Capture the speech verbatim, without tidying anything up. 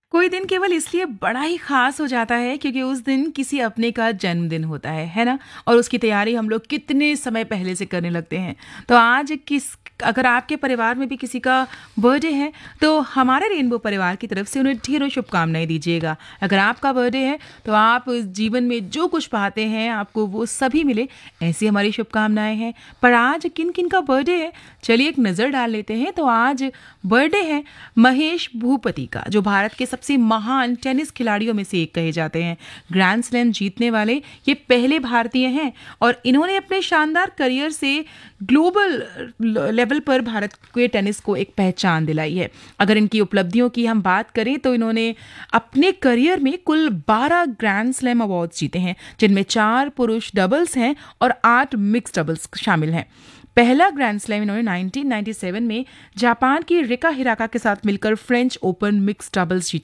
कोई दिन केवल इसलिए बड़ा ही ख़ास हो जाता है क्योंकि उस दिन किसी अपने का जन्मदिन होता है, है ना? और उसकी तैयारी हम लोग कितने समय पहले से करने लगते हैं। तो आज किस अगर आपके परिवार में भी किसी का बर्थडे है, तो हमारे रेनबो परिवार की तरफ से उन्हें ढेरों शुभकामनाएँ दीजिएगा। अगर आपका बर्थडे है, तो आप जीवन में जो कुछ पाते हैं, आपको वो सभी मिले, ऐसी हमारी शुभकामनाएँ हैं। पर आज किन-किन का बर्थडे है, चलिए एक नज़र डाल लेते हैं। तो आज बर्थडे है महेश भूपति का, जो भारत के सबसे महान टेनिस खिलाड़ियों में से एक कहे जाते हैं। ग्रैंड स्लैम जीतने वाले ये पहले भारतीय हैं और इन्होंने अपने शानदार करियर से ग्लोबल लेवल पर भारत के टेनिस को एक पहचान दिलाई है। अगर इनकी उपलब्धियों की हम बात करें तो इन्होंने अपने करियर में कुल बारह ग्रैंड स्लैम अवार्ड्स जीते हैं, जिनमें चार पुरुष डबल्स हैं और आठ मिक्स डबल्स शामिल हैं। पहला ग्रैंड स्लैम इन्होंने उन्नीस सौ सत्तानवे में जापान की रिका हिराका के साथ मिलकर फ्रेंच ओपन मिक्स डबल्स जीता